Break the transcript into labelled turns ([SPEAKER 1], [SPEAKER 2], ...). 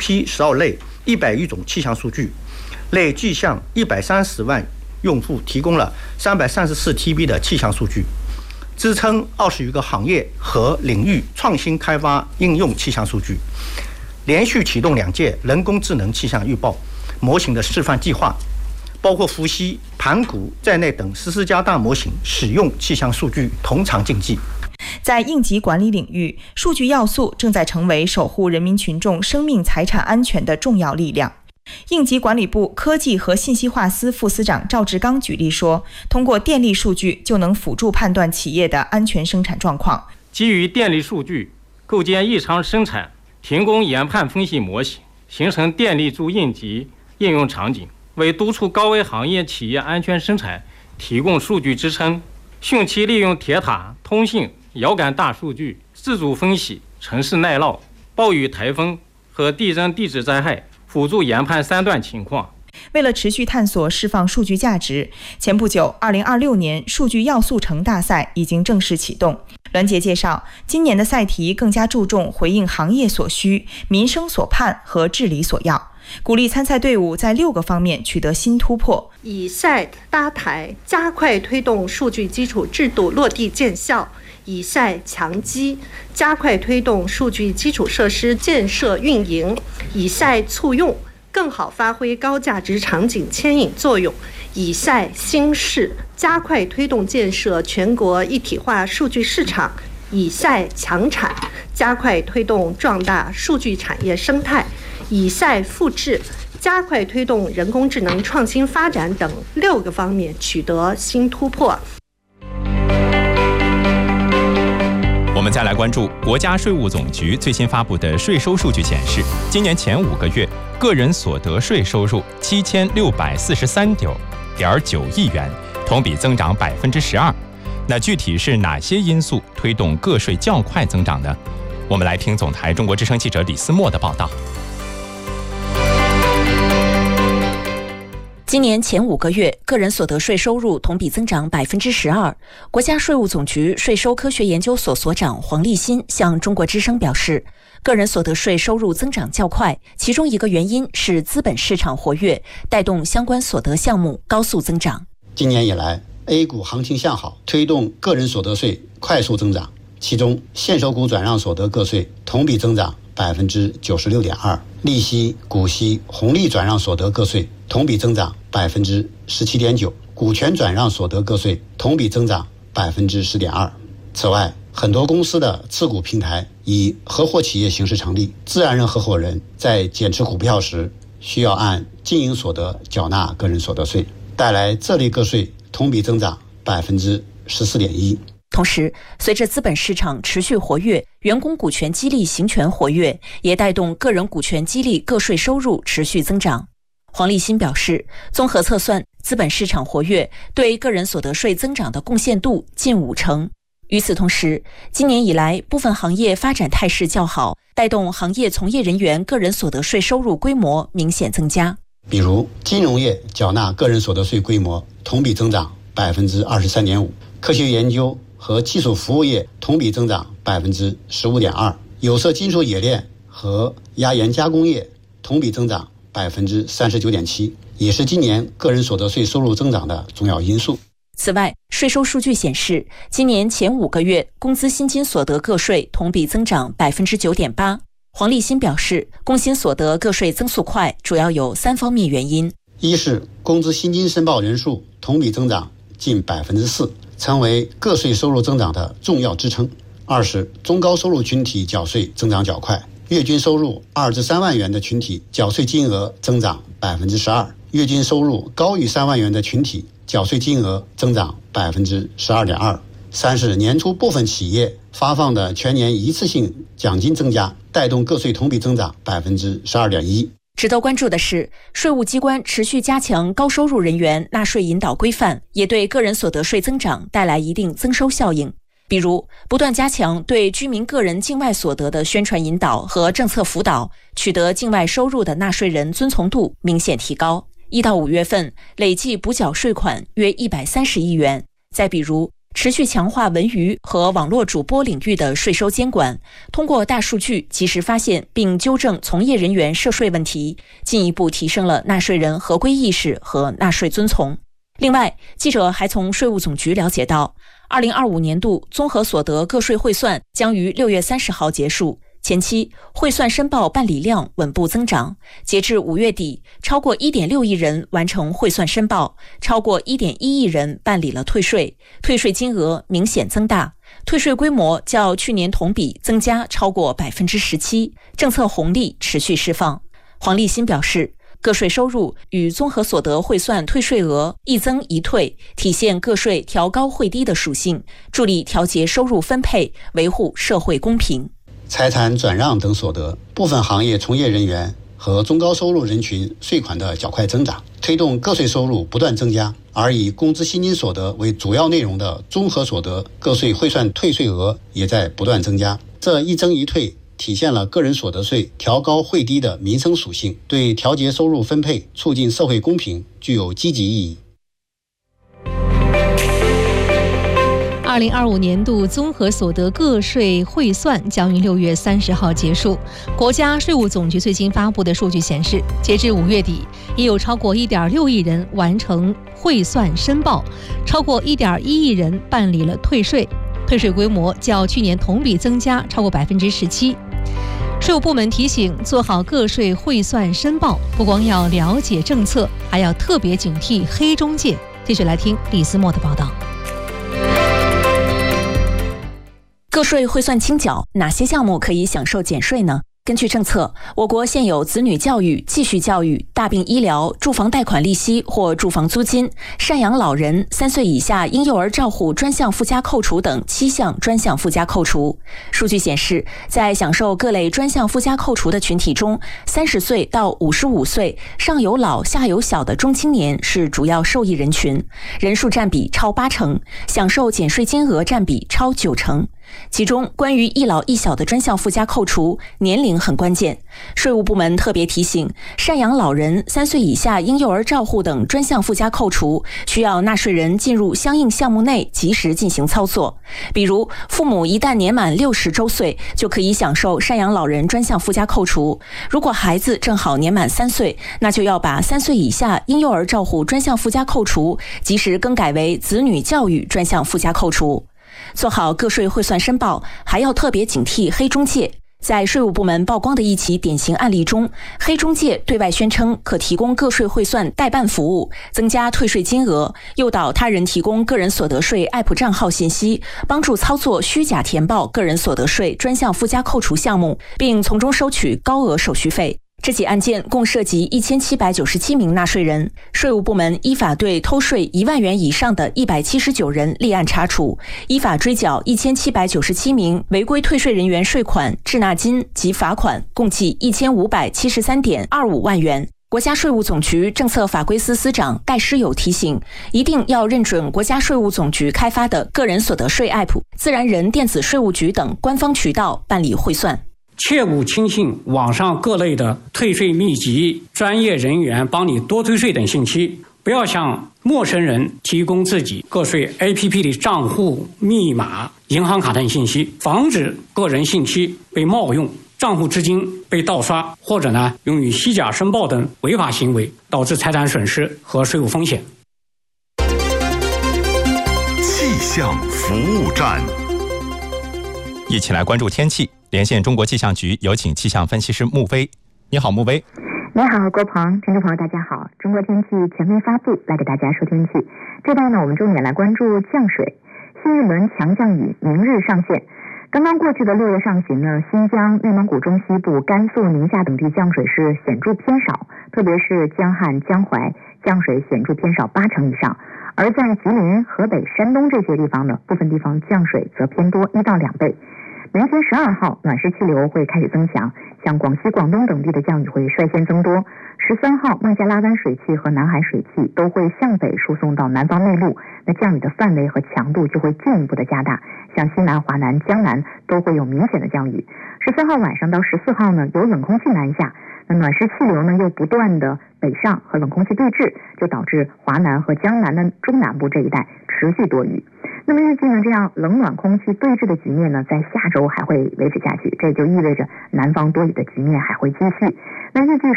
[SPEAKER 1] 期12内100余种气象数据，累计向130万用户提供了334 TB 的气象数据，支撑20余个行业和领域创新开发应用气象数据，连续启动2届人工智能气象预报模型的示范计划，包括伏羲、盘古在内等14家大模型使用气象数据同场竞技。
[SPEAKER 2] 在应急管理领域，数据要素正在成为守护人民群众生命财产安全的重要力量。应急管理部科技和信息化司副司长赵志刚举例说，通过电力数据就能辅助判断企业的安全生产状况。
[SPEAKER 3] 基于电力数据，构建异常生产停工研判分析模型，形成电力助应急应用场景，为督促高危行业企业安全生产提供数据支撑。汛期利用铁塔、通信、遥感大数据自主分析城市耐涝、暴雨、台风和地震地质灾害，辅助研判3段情况。
[SPEAKER 2] 为了持续探索释放数据价值，前不久2026年数据要素城大赛已经正式启动。栾杰介绍，今年的赛题更加注重回应行业所需、民生所盼和治理所要，鼓励参赛队伍在6个方面取得新突破，
[SPEAKER 4] 以赛搭台，加快推动数据基础制度落地见效；以赛强基，加快推动数据基础设施建设运营；以赛促用，更好发挥高价值场景牵引作用；以赛新市，加快推动建设全国一体化数据市场；以赛强产，加快推动壮大数据产业生态；以赛复制，加快推动人工智能创新发展等6个方面取得新突破。
[SPEAKER 5] 我们再来关注国家税务总局最新发布的税收数据显示，今年前5个月个人所得税收入7643.9亿元，同比增长12%。那具体是哪些因素推动个税较快增长呢？我们来听总台中国之声记者李思墨的报道。
[SPEAKER 6] 今年前5个月，个人所得税收入同比增长12%。国家税务总局税收科学研究所所长黄立新向中国之声表示，个人所得税收入增长较快，其中一个原因是资本市场活跃，带动相关所得项目高速增长。
[SPEAKER 7] 今年以来 ，A 股行情向好，推动个人所得税快速增长，其中现收股转让所得个税同比增长96.2%，利息、股息、红利转让所得个税同比增长17.9%，股权转让所得个税同比增长10.2%。此外，很多公司的次股平台以合伙企业形式成立，自然人合伙人在减持股票时需要按经营所得缴纳个人所得税，带来这类个税同比增长14.1%。
[SPEAKER 6] 同时，随着资本市场持续活跃，员工股权激励行权活跃，也带动个人股权激励个税收入持续增长。黄立新表示，综合测算，资本市场活跃对个人所得税增长的贡献度近50%。与此同时，今年以来部分行业发展态势较好，带动行业从业人员个人所得税收入规模明显增加。
[SPEAKER 7] 比如金融业缴纳个人所得税规模同比增长23.5%，科学研究和技术服务业同比增长15.2%，有色金属冶炼和压延加工业同比增长39.7%，也是今年个人所得税收入增长的重要因素。
[SPEAKER 6] 此外，税收数据显示，今年前5个月工资薪金所得个税同比增长9.8%。黄立新表示，工薪所得个税增速快，主要有3方面原因：
[SPEAKER 7] 一是工资薪金申报人数同比增长近4%，成为个税收入增长的重要支撑；二是中高收入群体缴税增长较快，月均收入2至3万元的群体缴税金额增长12%，月均收入高于3万元的群体缴税金额增长12.2%。三是年初部分企业发放的全年一次性奖金增加，带动个税同比增长12.1%。
[SPEAKER 6] 值得关注的是，税务机关持续加强高收入人员纳税引导规范，也对个人所得税增长带来一定增收效应。比如，不断加强对居民个人境外所得的宣传引导和政策辅导，取得境外收入的纳税人遵从度明显提高。1到5月份累计补缴税款约130亿元。再比如， 持续强化文娱和网络主播领域的税收监管，通过大数据及时发现并纠正从业人员涉税问题，进一步提升了纳税人合规意识和纳税遵从。另外，记者还从税务总局了解到，2025年度综合所得个税汇算将于6月30号结束。前期汇算申报办理量稳步增长，截至5月底，超过 1.6 亿人完成汇算申报，超过 1.1 亿人办理了退税，退税金额明显增大，退税规模较去年同比增加超过 17%， 政策红利持续释放。黄立新表示，个税收入与综合所得汇算退税额一增一退，体现个税调高汇低的属性，助力调节收入分配，维护社会公平。
[SPEAKER 7] 财产转让等所得，部分行业从业人员和中高收入人群税款的较快增长，推动个税收入不断增加，而以工资薪金所得为主要内容的综合所得个税汇算退税额也在不断增加。这一增一退体现了个人所得税调高汇低的民生属性，对调节收入分配、促进社会公平具有积极意义。
[SPEAKER 8] 2025年度综合所得个税汇算将于6月30号结束。国家税务总局最新发布的数据显示，截至5月底，已有超过 1.6 亿人完成汇算申报，超过 1.1 亿人办理了退税，退税规模较去年同比增加超过 17%。税务部门提醒，做好个税汇算申报，不光要了解政策，还要特别警惕黑中介。继续来听李思墨的报道。
[SPEAKER 6] 个税汇算清缴，哪些项目可以享受减税呢？根据政策，我国现有子女教育、继续教育、大病医疗、住房贷款利息或住房租金、赡养老人、3岁以下婴幼儿照护专项附加扣除等7项专项附加扣除。数据显示，在享受各类专项附加扣除的群体中，30岁到55岁上有老下有小的中青年是主要受益人群，人数占比超80%，享受减税金额占比超90%。其中，关于一老一小的专项附加扣除，年龄很关键。税务部门特别提醒，赡养老人、3岁以下婴幼儿照护等专项附加扣除，需要纳税人进入相应项目内及时进行操作。比如，父母一旦年满60周岁，就可以享受赡养老人专项附加扣除；如果孩子正好年满3岁，那就要把3岁以下婴幼儿照护专项附加扣除及时更改为子女教育专项附加扣除。做好个税汇算申报，还要特别警惕黑中介。在税务部门曝光的一起典型案例中，黑中介对外宣称可提供个税汇算代办服务，增加退税金额，诱导他人提供个人所得税 App 账号信息，帮助操作虚假填报个人所得税专项附加扣除项目，并从中收取高额手续费。这起案件共涉及1797名纳税人，税务部门依法对偷税1万元以上的179人立案查处，依法追缴1797名违规退税人员税款、滞纳金及罚款，共计1573.25万元。国家税务总局政策法规司司长戴诗友提醒，一定要认准国家税务总局开发的个人所得税 App、自然人电子税务局等官方渠道办理汇算。
[SPEAKER 9] 切勿轻信网上各类的退税秘籍、专业人员帮你多退税等信息，不要向陌生人提供自己个税 APP 的账户密码、银行卡等信息，防止个人信息被冒用，账户资金被盗刷，或者用于虚假申报等违法行为，导致财产损失和税务风险。
[SPEAKER 10] 气象服务站，
[SPEAKER 5] 一起来关注天气。连线中国气象局，有请气象分析师穆威。你好，穆威。
[SPEAKER 11] 你好，郭鹏，听众朋友大家好。中国天气全面发布，来给大家说天气。这段呢，我们重点来关注降水。新一轮强降雨明日上线。刚刚过去的6月上旬呢，新疆、内蒙古中西部、甘肃、宁夏等地降水是显著偏少，特别是江汉、江淮降水显著偏少80%以上。而在吉林、河北、山东这些地方呢，部分地方降水则偏多1到2倍。明天12号，暖湿气流会开始增强，像广西、广东等地的降雨会率先增多。13号，孟加拉湾水汽和南海水汽都会向北输送到南方内陆，那降雨的范围和强度就会进一步的加大，像西南、华南、江南都会有明显的降雨。14号晚上到14号呢，有冷空气南下，那暖湿气流呢又不断的北上和冷空气对峙，就导致华南和江南的中南部这一带持续多雨。 那么预计呢，这样冷暖空气对峙的局面呢，在下周还会维持下去，这也就意味着南方多雨的局面还会继续。那预计